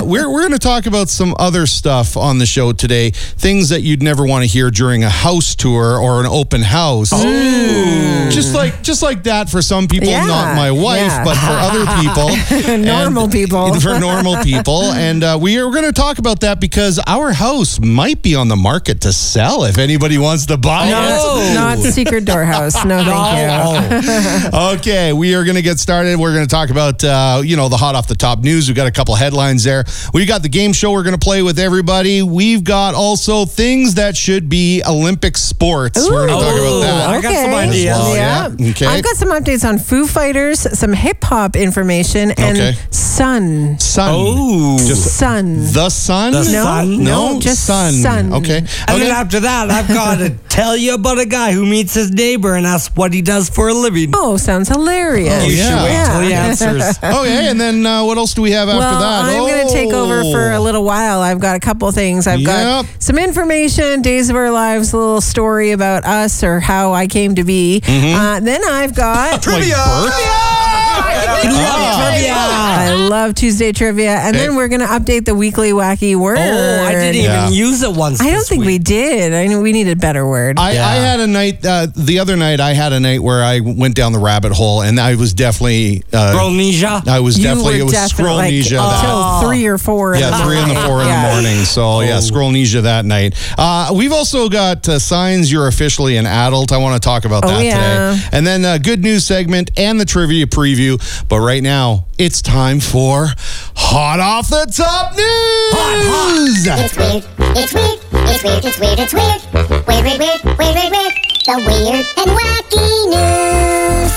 we're going to talk about some other stuff on the show today. Things that you'd never want to hear during a house tour or an open house. Oh. Just like that for some people, not my wife, but for other people. Normal people. For normal people. And we are going to talk about that because our house might be on the market to sell if anybody wants to buy it. Not Secret Door House. No, thank you. Okay, we are going to get started. We're going to talk about, the hot off the top news. We've got a couple headlines there. We got the game show we're going to play with everybody. We've got also things that should be Olympic sports. We're going to talk about that. I got some ideas. Well, Yeah. Okay. I've got some updates on Foo Fighters, some hip hop information, and Sun. Just Sun. the sun? The No, sun? no, just sun. Okay. And then after that, I've got to tell you about a guy who meets his neighbor and asks what he does for a living. Oh, sounds hilarious. You should wait till he answers. Okay, and then what else do we have after that? I'm going to take over for a little while. I've got a couple things. I've got some information, Days of Our Lives, a little story about us or how I came to be. Then I've got Trivia! I love Tuesday trivia. And then we're going to update the weekly wacky word. Oh, I didn't even use it once. I don't think we did. I know we need a better word. I had a night, the other night, I had a night where I went down the rabbit hole and I was definitely... Scrollnesia? I was definitely, it was Scrollnesia. Until 3 or 4 in the morning. 3 and 4 in the morning. So, Scrollnesia that night. We've also got signs you're officially an adult. I want to talk about that today. And then good news segment and the trivia preview. But right now, it's time for Hot Off the Top News! It's weird, it's weird, it's weird, it's weird, it's weird. Weird, weird, weird, weird, weird, weird. The weird and wacky news.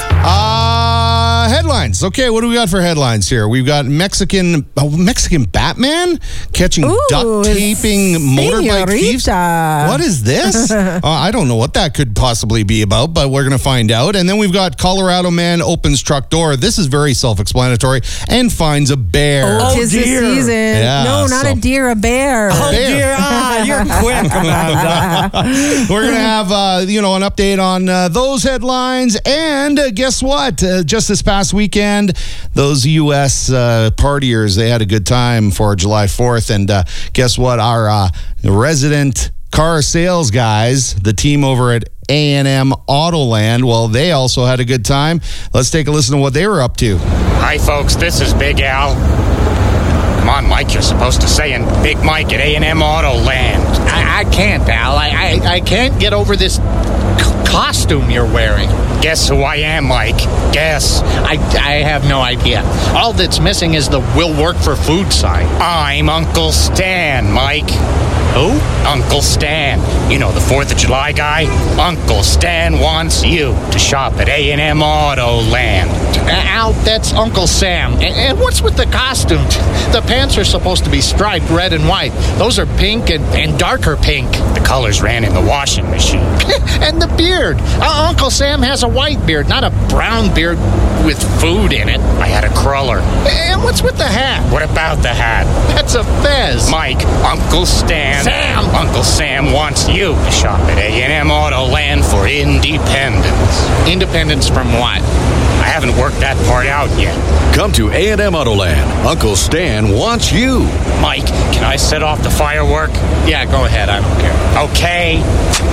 Headlines. Okay, what do we got for headlines here? We've got Mexican Batman catching duct taping motorbike thieves. What is this? I don't know what that could possibly be about, but we're going to find out. And then we've got Colorado man opens truck door. This is very self-explanatory and finds a bear. Oh, 'tis the season. Yeah, no, not a deer, a bear. Oh, dear. You're quick, Amanda. We're going to have, an update on those headlines. And guess what? Just this past weekend, those U.S. partiers, they had a good time for July 4th. And guess what? Our resident car sales guys, the team over at A&M Autoland, well, they also had a good time. Let's take a listen to what they were up to. Hi, folks. This is Big Al. Come on, Mike. You're supposed to say in Big Mike at A&M Autoland. I can't, Al. I can't get over this costume you're wearing. Guess who I am, Mike? Guess. I have no idea. All that's missing is the will work for food sign. I'm Uncle Stan, Mike. Who? Uncle Stan. You know, the 4th of July guy? Uncle Stan wants you to shop at A&M Autoland. Al, that's Uncle Sam. And what's with the costume? The pants are supposed to be striped red and white. Those are pink and darker pink. The colors ran in the washing machine. And the beard. Uncle Sam has a white beard, not a brown beard with food in it. I had a cruller. And what's with the hat? What about the hat? That's a fez. Mike, Uncle Stan. Sam! Uncle Sam wants you to shop at A&M Autoland for independence. Independence from what? I haven't worked that part out yet. Come to A&M Autoland. Uncle Stan wants you. Mike, can I set off the firework? Yeah, go ahead. I don't care. Okay.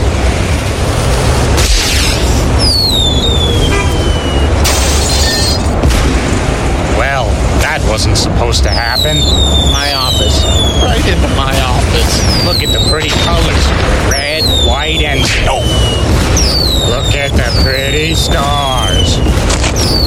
Well, that wasn't supposed to happen. My office. Right into my office. Look at the pretty colors. Red, white, and... Oh!